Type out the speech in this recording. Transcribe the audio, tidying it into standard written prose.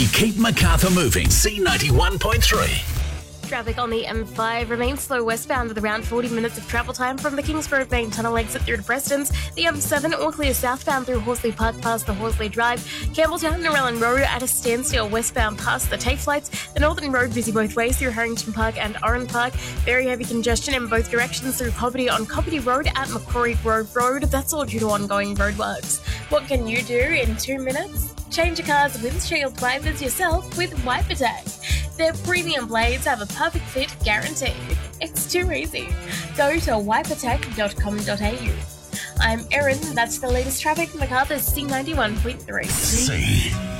keep Macarthur moving. C91.3. Traffic on the M5 remains slow westbound with around 40 minutes of travel time from the Kings Road main tunnel exit through to Prestons. The M7 all clear southbound through Horsley Park past the Horsley Drive. Campbelltown and Narellan Road at a standstill westbound past the TAFE lights. The Northern Road busy both ways through Harrington Park and Oran Park. Very heavy congestion in both directions through Cobbitty on Cobbitty Road at Macquarie Grove Road. That's all due to ongoing roadworks. What can you do in 2 minutes? Change your car's windshield wipers yourself with Wipe Attack. Their premium blades have a perfect fit guaranteed. It's too easy. Go to wipeattack.com.au. I'm Erin, that's the latest traffic, Macarthur's C91.3.